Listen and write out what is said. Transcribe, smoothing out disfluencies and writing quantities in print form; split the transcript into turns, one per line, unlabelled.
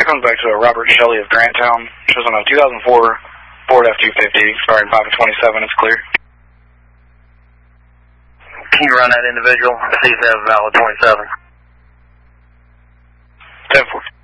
comes back to a Robert Shelley of Granttown. Shows on a 2004 Ford F-250, starting 5:27. It's clear.
Can you run that individual? See if they have a valid 27.
10-4.